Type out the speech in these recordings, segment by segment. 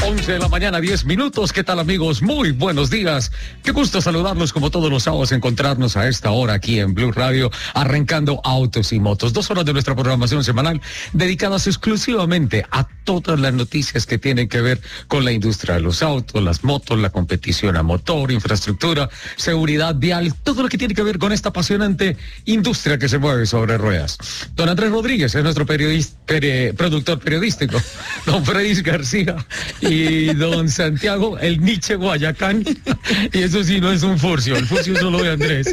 11 de la mañana, 10 minutos. ¿Qué tal, amigos? Muy buenos días. Qué gusto saludarlos como todos los sábados, encontrarnos a esta hora aquí en Blue Radio, arrancando Autos y Motos. 2 horas de nuestra programación semanal dedicadas exclusivamente a todas las noticias que tienen que ver con la industria de los autos, las motos, la competición a motor, infraestructura, seguridad vial, todo lo que tiene que ver con esta apasionante industria que se mueve sobre ruedas. Don Andrés Rodríguez es nuestro productor periodístico. Don Freddy García y don Santiago, el Nietzsche Guayacán, y eso sí no es un furcio, el furcio es solo de Andrés.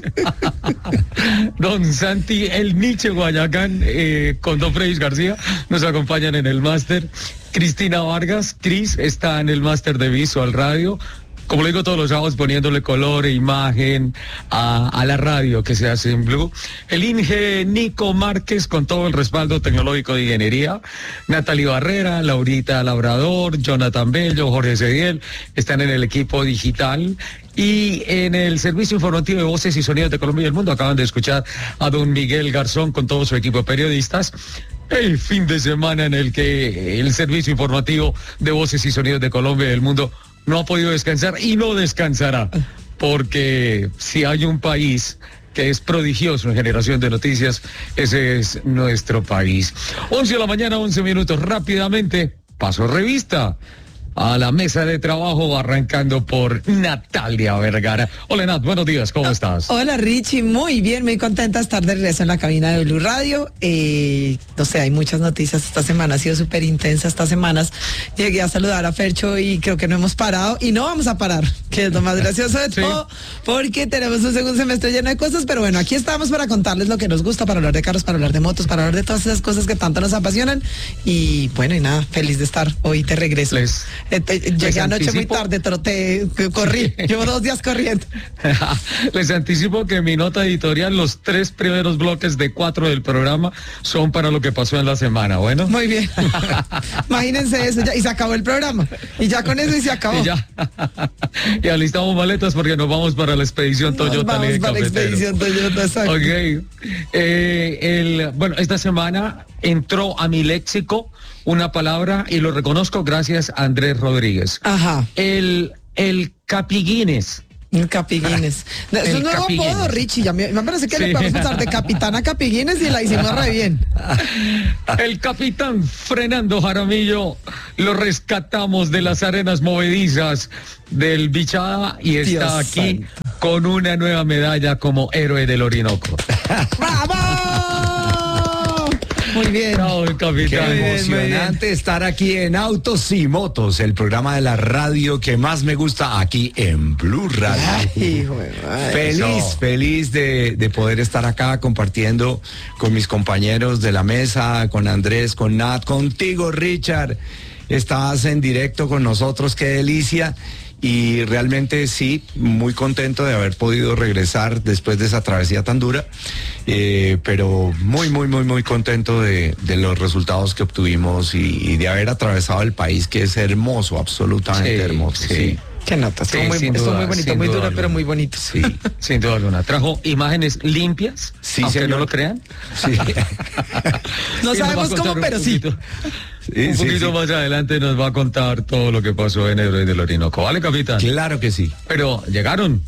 Don Santi, el Nietzsche Guayacán, con don Freddy García, nos acompañan en el máster. Cristina Vargas, Cris, está en el máster de Visual Radio. Como le digo todos los sábados, poniéndole color e imagen a la radio que se hace en Blue. El Inge Nico Márquez, con todo el respaldo tecnológico de ingeniería. Natalie Barrera, Laurita Labrador, Jonathan Bello, Jorge Cediel, están en el equipo digital. Y en el servicio informativo de Voces y Sonidos de Colombia y el Mundo acaban de escuchar a don Miguel Garzón con todo su equipo de periodistas. El fin de semana en el que el servicio informativo de Voces y Sonidos de Colombia y el Mundo no ha podido descansar y no descansará, porque si hay un país que es prodigioso en generación de noticias, ese es nuestro país. 11 de la mañana, 11 minutos, rápidamente, paso revista a la mesa de trabajo, arrancando por Natalia Vergara. Hola, Nat, buenos días, ¿cómo estás? Hola, Richie, muy bien, muy contenta de estar de regreso en la cabina de Blue Radio. No sé, hay muchas noticias esta semana, ha sido súper intensa estas semanas. Llegué a saludar a Fercho y creo que no hemos parado y no vamos a parar, que es lo más gracioso de todo, porque tenemos un segundo semestre lleno de cosas, pero bueno, aquí estamos para contarles lo que nos gusta, para hablar de carros, para hablar de motos, para hablar de todas esas cosas que tanto nos apasionan. Y bueno, y nada, feliz de estar hoy de regreso. Llegué anoche muy tarde, troté, corrí, llevo 2 días corriendo. Les anticipo que mi nota editorial, los 3 primeros bloques de 4 del programa son para lo que pasó en la semana, ¿bueno? Muy bien. Imagínense eso, ya, y se acabó el programa. Y ya con eso y se acabó. Y alistamos maletas porque nos vamos para la expedición Toyota. Vamos para la expedición Toyota, exacto. Ok. Bueno, esta semana entró a mi léxico una palabra y lo reconozco gracias a Andrés Rodríguez. Ajá. El Capiguines. El Capiguines. Es un nuevo apodo, Richie. Ya me parece que le podemos pasar de capitán a Capiguines y la hicimos re bien. El capitán Fernando Jaramillo lo rescatamos de las arenas movedizas del Bichada y está Dios aquí santo, con una nueva medalla como héroe del Orinoco. ¡Vamos! Muy bien. Bravo, el capitán. Qué emocionante estar aquí en Autos y Motos, el programa de la radio que más me gusta aquí en Blue Radio. Ay, hijo de madre. Feliz de poder estar acá compartiendo con mis compañeros de la mesa, con Andrés, con Nat, contigo, Richard. Estás en directo con nosotros, qué delicia. Y realmente sí, muy contento de haber podido regresar después de esa travesía tan dura, pero muy contento de los resultados que obtuvimos y de haber atravesado el país, que es hermoso, absolutamente hermoso. Sí. Qué nota, estuvo muy bonito, muy dura, pero muy bonito. Sí, sin duda alguna. Trajo imágenes limpias, sí, aunque señor. no lo crean. Sí. No sabemos cómo, pero sí. Un poquito más adelante nos va a contar todo lo que pasó en Héroes del Orinoco. ¿Vale, capitán? Claro que sí. Pero llegamos,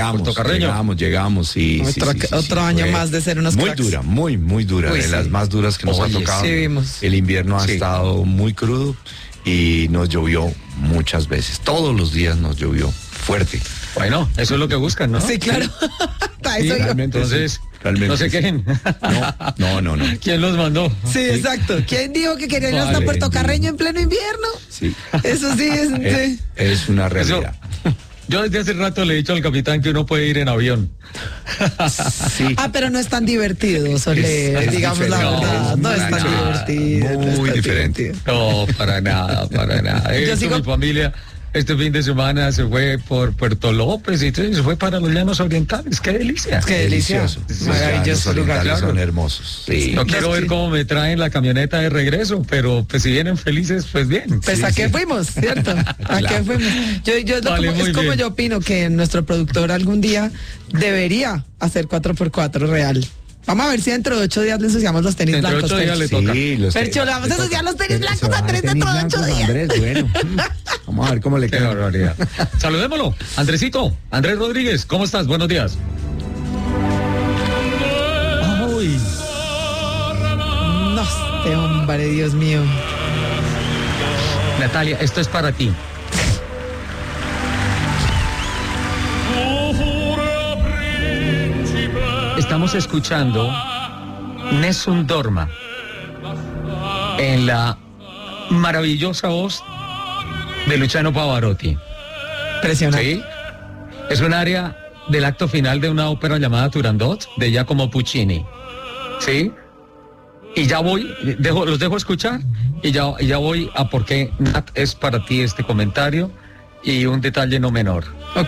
sí. Otro año más de ser unos muy cracks. dura, muy dura, Uy, de las más duras que nos ha tocado. Sí, vimos. El invierno ha estado muy crudo y nos llovió muchas veces. Todos los días nos llovió fuerte. Bueno, eso es lo que buscan, ¿no? Sí, claro. Sí, entonces, no se quejen. No. ¿Quién los mandó? Sí, exacto. ¿Quién dijo que quería ir hasta Puerto Carreño en pleno invierno? Sí. Eso sí es una realidad. Yo desde hace rato le he dicho al capitán que uno puede ir en avión. Sí. Pero no es tan divertido, Soler, digamos la verdad. No es tan divertido. Muy diferente. No, para nada. Mi familia este fin de semana se fue por Puerto López y se fue para los Llanos Orientales. ¡Qué delicia! ¡Qué delicioso! Maravilloso lugar. Claro. Son hermosos. Sí. No quiero ver cómo me traen la camioneta de regreso, pero pues si vienen felices, pues bien. Pues a qué fuimos, ¿cierto? ¿A qué fuimos? Yo opino que nuestro productor algún día debería hacer 4x4 real. Vamos a ver si dentro de 8 días le ensuciamos los tenis blancos. Dentro de 8 días le toca. Sí, Percho, le vamos a ensuciar los tenis blancos a 3 dentro de 8 días. Andrés, bueno. Vamos a ver cómo le Qué queda. barbaridad. Saludémoslo. Andresito, Andrés Rodríguez, ¿cómo estás? Buenos días. Uy. No, este hombre, Dios mío. Natalia, esto es para ti. Estamos escuchando Nessun Dorma en la maravillosa voz de Luciano Pavarotti. Impresionante. ¿Sí? Es un área del acto final de una ópera llamada Turandot, de Giacomo Puccini. ¿Sí? Y ya voy, los dejo escuchar y ya voy a por qué, Nat, es para ti este comentario y un detalle no menor.